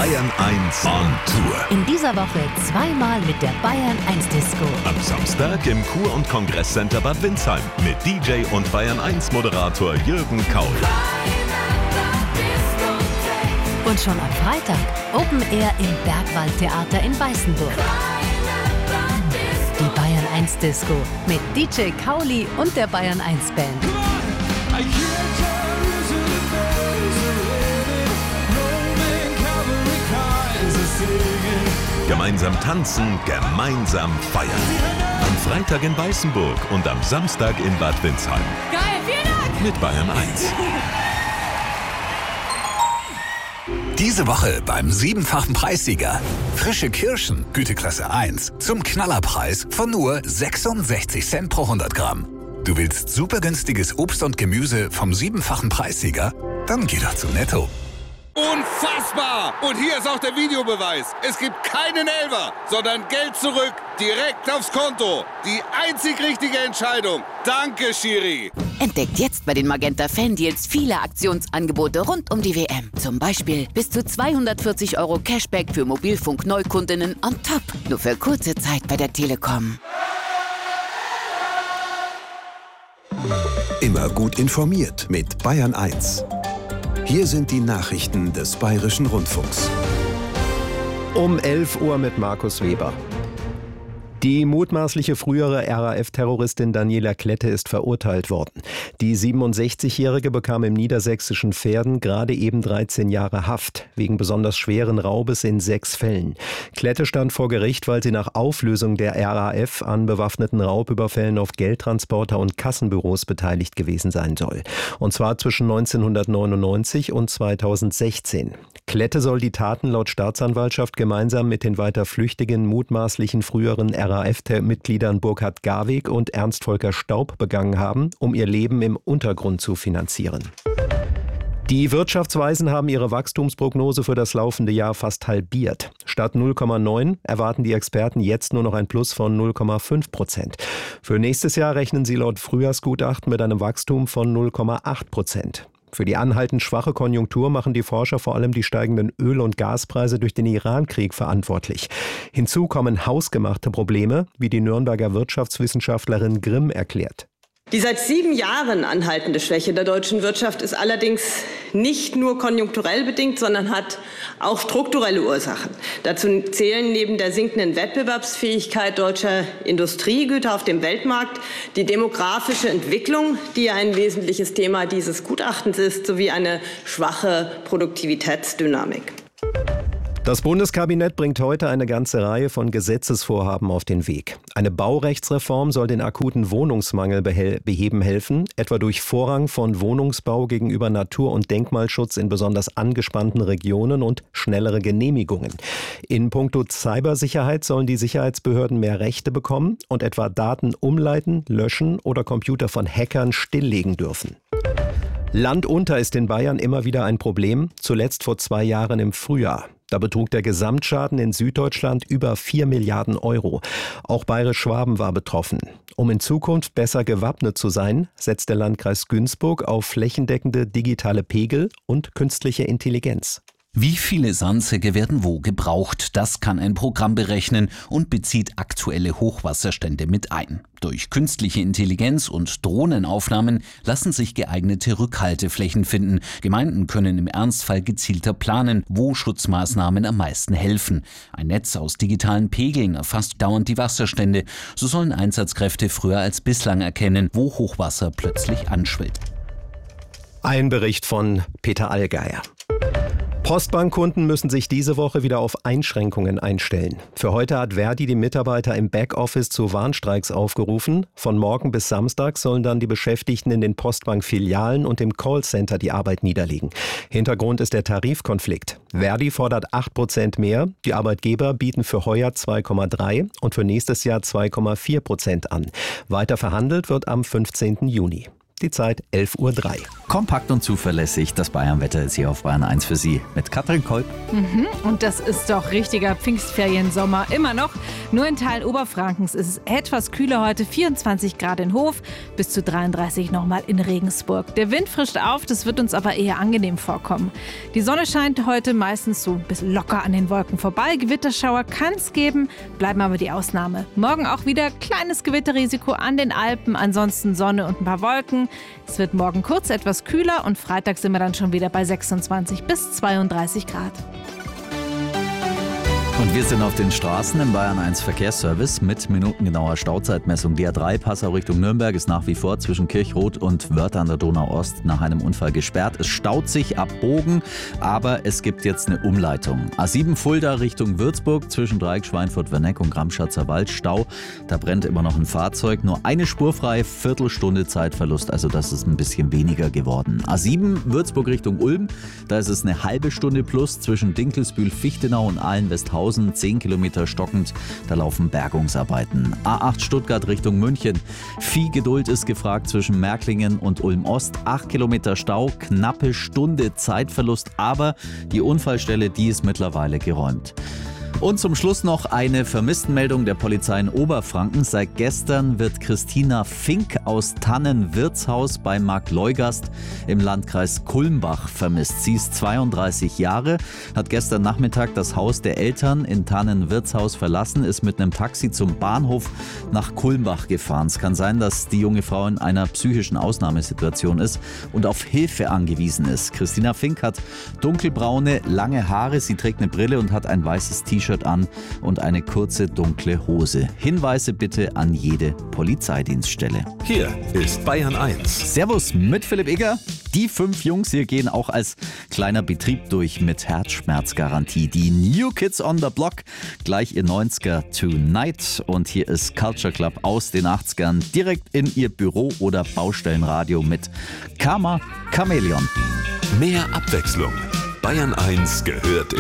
Bayern 1 on Tour. In dieser Woche zweimal mit der Bayern 1 Disco. Am Samstag im Kur- und Kongresscenter Bad Windsheim mit DJ und Bayern 1 Moderator Jürgen Kaul. Und schon am Freitag Open Air im Bergwaldtheater in Weißenburg. Die Bayern 1 Disco mit DJ Kauli und der Bayern 1 Band. Gemeinsam tanzen, gemeinsam feiern. Am Freitag in Weißenburg und am Samstag in Bad Windsheim. Geil, vielen Dank! Mit Bayern 1. Diese Woche beim 7-fachen Preissieger. Frische Kirschen, Güteklasse 1, zum Knallerpreis von nur 66 Cent pro 100 Gramm. Du willst super günstiges Obst und Gemüse vom 7-fachen Preissieger? Dann geh doch zu Netto. Unfassbar! Und hier ist auch der Videobeweis. Es gibt keinen Elfer, sondern Geld zurück, direkt aufs Konto. Die einzig richtige Entscheidung. Danke, Schiri. Entdeckt jetzt bei den Magenta Fan-Deals viele Aktionsangebote rund um die WM. Zum Beispiel bis zu 240 € Cashback für Mobilfunk-Neukundinnen on top. Nur für kurze Zeit bei der Telekom. Immer gut informiert mit Bayern 1. Hier sind die Nachrichten des Bayerischen Rundfunks. Um 11 Uhr mit Markus Weber. Die mutmaßliche frühere RAF-Terroristin Daniela Klette ist verurteilt worden. Die 67-Jährige bekam im niedersächsischen Verden gerade eben 13 Jahre Haft, wegen besonders schweren Raubes in 6 Fällen. Klette stand vor Gericht, weil sie nach Auflösung der RAF an bewaffneten Raubüberfällen auf Geldtransporter und Kassenbüros beteiligt gewesen sein soll. Und zwar zwischen 1999 und 2016. Klette soll die Taten laut Staatsanwaltschaft gemeinsam mit den weiter flüchtigen mutmaßlichen früheren RAF-Mitgliedern Burkhard Garweg und Ernst Volker Staub begangen haben, um ihr Leben im Untergrund zu finanzieren. Die Wirtschaftsweisen haben ihre Wachstumsprognose für das laufende Jahr fast halbiert. Statt 0,9 erwarten die Experten jetzt nur noch ein Plus von 0,5%. Für nächstes Jahr rechnen sie laut Frühjahrsgutachten mit einem Wachstum von 0,8%. Für die anhaltend schwache Konjunktur machen die Forscher vor allem die steigenden Öl- und Gaspreise durch den Irankrieg verantwortlich. Hinzu kommen hausgemachte Probleme, wie die Nürnberger Wirtschaftswissenschaftlerin Grimm erklärt. Die seit 7 Jahren anhaltende Schwäche der deutschen Wirtschaft ist allerdings nicht nur konjunkturell bedingt, sondern hat auch strukturelle Ursachen. Dazu zählen neben der sinkenden Wettbewerbsfähigkeit deutscher Industriegüter auf dem Weltmarkt die demografische Entwicklung, die ein wesentliches Thema dieses Gutachtens ist, sowie eine schwache Produktivitätsdynamik. Das Bundeskabinett bringt heute eine ganze Reihe von Gesetzesvorhaben auf den Weg. Eine Baurechtsreform soll den akuten Wohnungsmangel beheben helfen, etwa durch Vorrang von Wohnungsbau gegenüber Natur- und Denkmalschutz in besonders angespannten Regionen und schnellere Genehmigungen. In puncto Cybersicherheit sollen die Sicherheitsbehörden mehr Rechte bekommen und etwa Daten umleiten, löschen oder Computer von Hackern stilllegen dürfen. Land unter ist in Bayern immer wieder ein Problem, zuletzt vor 2 Jahren im Frühjahr. Da betrug der Gesamtschaden in Süddeutschland über 4 Milliarden €. Auch Bayerisch-Schwaben war betroffen. Um in Zukunft besser gewappnet zu sein, setzt der Landkreis Günzburg auf flächendeckende digitale Pegel und künstliche Intelligenz. Wie viele Sandsäcke werden wo gebraucht? Das kann ein Programm berechnen und bezieht aktuelle Hochwasserstände mit ein. Durch künstliche Intelligenz und Drohnenaufnahmen lassen sich geeignete Rückhalteflächen finden. Gemeinden können im Ernstfall gezielter planen, wo Schutzmaßnahmen am meisten helfen. Ein Netz aus digitalen Pegeln erfasst dauernd die Wasserstände. So sollen Einsatzkräfte früher als bislang erkennen, wo Hochwasser plötzlich anschwillt. Ein Bericht von Peter Allgeier. Postbankkunden müssen sich diese Woche wieder auf Einschränkungen einstellen. Für heute hat Verdi die Mitarbeiter im Backoffice zu Warnstreiks aufgerufen. Von morgen bis Samstag sollen dann die Beschäftigten in den Postbank-Filialen und im Callcenter die Arbeit niederlegen. Hintergrund ist der Tarifkonflikt. Verdi fordert 8% mehr. Die Arbeitgeber bieten für heuer 2,3 und für nächstes Jahr 2,4% an. Weiter verhandelt wird am 15. Juni. Die Zeit 11:03 Uhr. Kompakt und zuverlässig, das Bayern-Wetter ist hier auf Bayern 1 für Sie mit Katrin Kolb. Und das ist doch richtiger Pfingstferiensommer. Immer noch. Nur in Teilen Oberfrankens ist es etwas kühler heute. 24 Grad in Hof, bis zu 33 nochmal in Regensburg. Der Wind frischt auf, das wird uns aber eher angenehm vorkommen. Die Sonne scheint heute meistens so ein bisschen locker an den Wolken vorbei. Gewitterschauer kann es geben, bleiben aber die Ausnahme. Morgen auch wieder kleines Gewitterrisiko an den Alpen, ansonsten Sonne und ein paar Wolken. Es wird morgen kurz etwas kühler und Freitag sind wir dann schon wieder bei 26 bis 32 Grad. Und wir sind auf den Straßen im Bayern 1 Verkehrsservice mit minutengenauer Stauzeitmessung. Die A3 Passau Richtung Nürnberg ist nach wie vor zwischen Kirchroth und Wörth an der Donau-Ost nach einem Unfall gesperrt. Es staut sich ab Bogen, aber es gibt jetzt eine Umleitung. A7 Fulda Richtung Würzburg zwischen Dreieck, Schweinfurt, Werneck und Gramschatzer Wald Stau. Da brennt immer noch ein Fahrzeug. Nur eine spurfreie Viertelstunde Zeitverlust, also das ist ein bisschen weniger geworden. A7 Würzburg Richtung Ulm, da ist es eine halbe Stunde plus zwischen Dinkelsbühl, Fichtenau und Ahlen-Westhausen. 10 Kilometer stockend, da laufen Bergungsarbeiten. A8 Stuttgart Richtung München. Viel Geduld ist gefragt zwischen Märklingen und Ulm-Ost. 8 Kilometer Stau, knappe Stunde Zeitverlust, aber die Unfallstelle, die ist mittlerweile geräumt. Und zum Schluss noch eine Vermisstenmeldung der Polizei in Oberfranken. Seit gestern wird Christina Fink aus Tannenwirtshaus bei Marktleugast im Landkreis Kulmbach vermisst. Sie ist 32 Jahre, hat gestern Nachmittag das Haus der Eltern in Tannenwirtshaus verlassen, ist mit einem Taxi zum Bahnhof nach Kulmbach gefahren. Es kann sein, dass die junge Frau in einer psychischen Ausnahmesituation ist und auf Hilfe angewiesen ist. Christina Fink hat dunkelbraune, lange Haare, sie trägt eine Brille und hat ein weißes T-Shirt an und eine kurze dunkle Hose. Hinweise bitte an jede Polizeidienststelle. Hier ist Bayern 1. Servus mit Philipp Egger. Die 5 Jungs hier gehen auch als kleiner Betrieb durch mit Herzschmerzgarantie. Die New Kids on the Block, gleich ihr 90er Tonight. Und hier ist Culture Club aus den 80ern direkt in ihr Büro oder Baustellenradio mit Karma Chameleon. Mehr Abwechslung. Bayern 1 gehört